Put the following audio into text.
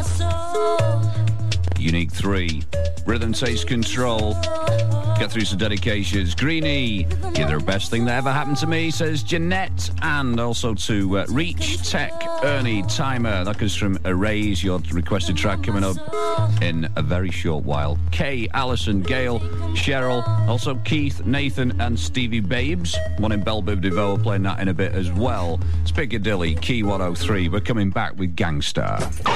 Unique 3. Rhythm Takes Control. Get through some dedications. Greenie, you're the best thing that ever happened to me, says Jeanette. And also to Reach, Tech, Ernie, Timer. That comes from Erase, your requested track coming up in a very short while. Kay, Alison, Gail, Cheryl, also Keith, Nathan and Stevie Babes. One in Belle Biv DeVoe, playing that in a bit as well. It's Piccadilly, Key 103. We're coming back with Gangstar.